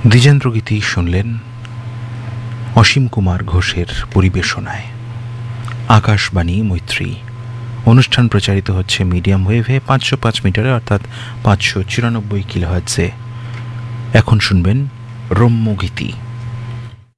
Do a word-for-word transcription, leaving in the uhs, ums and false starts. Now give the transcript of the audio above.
দ্বিজেন্দ্রগীতি শুনলেন অসীম কুমার ঘোষের পরিবেশনায়। আকাশবাণী মৈত্রী অনুষ্ঠান প্রচারিত হচ্ছে মিডিয়াম ওয়েভে পাঁচশো পাঁচ মিটারে অর্থাৎ পাঁচশো চুরানব্বই কিলোহার্টজে। এখন শুনবেন রম্যগীতি।